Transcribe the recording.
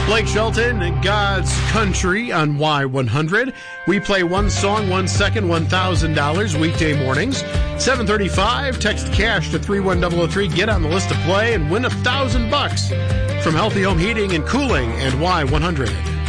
Blake Shelton, God's Country on Y100. We play one song, 1 second, $1,000 weekday mornings. 7:35, text cash to 31003. Get on the list to play and win $1,000 from Healthy Home Heating and Cooling and Y100.